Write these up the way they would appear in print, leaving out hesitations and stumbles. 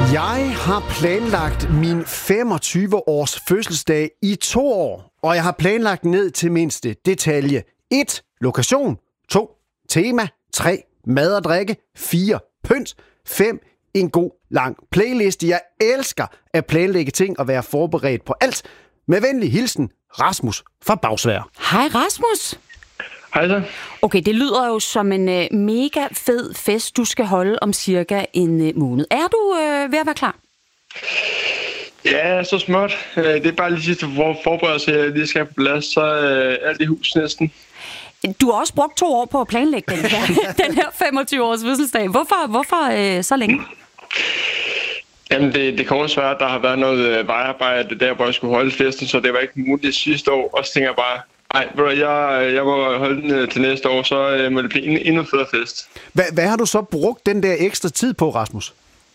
Jeg har planlagt min 25-års fødselsdag i 2 år, og jeg har planlagt ned til mindste detalje. 1. Lokation. 2. Tema. 3. Mad og drikke. 4. Pynt. 5. En god lang playliste. Jeg elsker at planlægge ting og være forberedt på alt. Med venlig hilsen, Rasmus fra Bagsværd. Hej Rasmus. Hej så. Okay, det lyder jo som en mega fed fest, du skal holde om cirka en måned. Er du ved at være klar? Ja, så småt. Det er bare lige sidste forberedelse, jeg lige skal have på plads, så alt i hus næsten. Du har også brugt 2 år på at planlægge den her 25-års fødselsdag. Hvorfor så længe? Jamen, det kommer svært. Der har været noget vejarbejde der, hvor jeg skulle holde festen, så det var ikke muligt sidste år. Og så tænker jeg bare, jeg må holde den til næste år, så må det blive en endnu federe fest. Hvad har du så brugt den der ekstra tid på, Rasmus?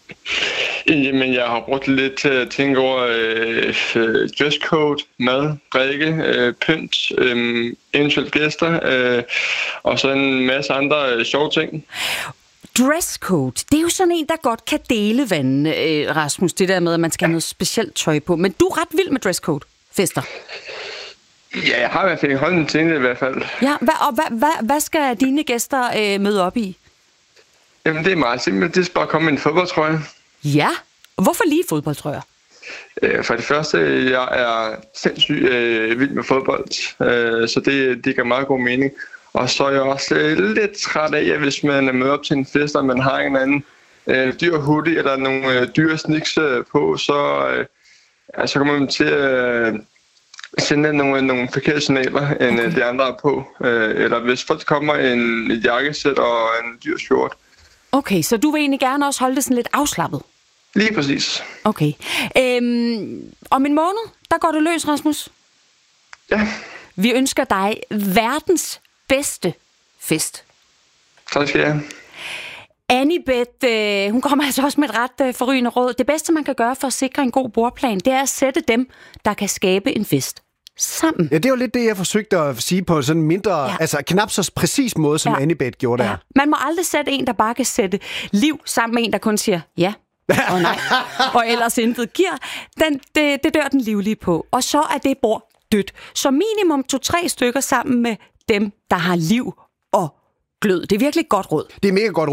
Jamen, jeg har brugt lidt til at tænke over dresscode, mad, drikke, pynt, eventuelt gæster, og så en masse andre sjove ting. Dresscode, det er jo sådan en, der godt kan dele vandene, Rasmus. Det der med, at man skal have noget specielt tøj på. Men du er ret vild med dresscode-fester. Ja, jeg har i hvert fald holdt en til det i hvert fald. Ja, hvad skal dine gæster møde op i? Jamen, det er meget simpelt. Det skal bare komme med en fodboldtrøje. Ja, hvorfor lige fodboldtrøjer? For det første, jeg er sindssygt vild med fodbold, så det gør meget god mening. Og så er jeg også lidt træt af, at hvis man er med op til en fest, og man har en anden dyr hoodie eller nogle dyre sneaks på, så kommer man til at sende nogle forkerte signaler, end de andre er på. Eller hvis folk kommer et jakkesæt og en dyr skjort. Okay, så du vil egentlig gerne også holde det sådan lidt afslappet? Lige præcis. Okay. Om en måned, der går det løs, Rasmus. Ja. Vi ønsker dig verdens bedste fest. Tak skal jeg have. Annie-Beth, hun kommer altså også med et ret forrygende råd. Det bedste, man kan gøre for at sikre en god bordplan, det er at sætte dem, der kan skabe en fest, sammen. Ja, det er jo lidt det, jeg forsøgte at sige på sådan en mindre, altså knap så præcis måde, som Annie-Beth gjorde der. Man må aldrig sætte en, der bare kan sætte liv sammen med en, der kun siger ja og nej, og ellers intet giver. Det dør den livlige på. Og så er det bord dødt. Så minimum 2-3 stykker sammen med dem, der har liv og glød. Det er virkelig et godt råd. Det er mega godt